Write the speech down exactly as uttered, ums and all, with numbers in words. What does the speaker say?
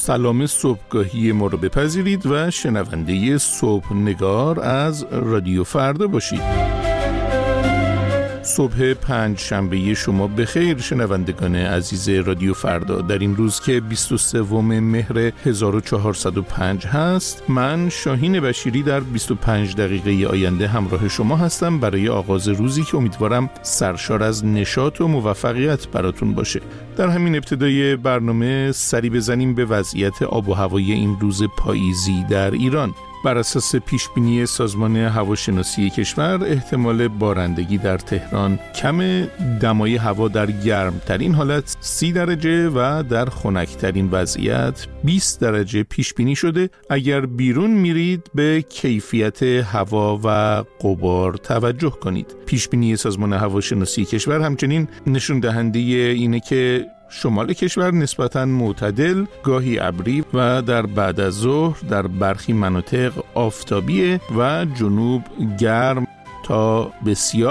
سلام صبحگاهی ما رو بپذیرید و شنونده صبح نگار از رادیو فردا باشید. صبح پنج شنبه شما بخیر شنوندگان عزیز رادیو فردا. در این روز که بیست و سوم مهر هزار و چهارصد و پنج هست، من شاهین بشیری در بیست و پنج دقیقه آینده همراه شما هستم برای آغاز روزی که امیدوارم سرشار از نشاط و موفقیت براتون باشه. در همین ابتدای برنامه سری بزنیم به وضعیت آب و هوای این روز پاییزی در ایران. بر اساس پیشبینی سازمان هواشناسی کشور، احتمال بارندگی در تهران کم، دمای هوا در گرمترین حالت سی درجه و در خنکترین وضعیت بیست درجه پیشبینی شده. اگر بیرون میرید به کیفیت هوا و غبار توجه کنید. پیشبینی سازمان هواشناسی کشور همچنین نشون دهنده اینه که شمال کشور نسبتاً معتدل، گاهی ابری و در بعد از ظهر در برخی مناطق آفتابیه و جنوب گرم تا بسیار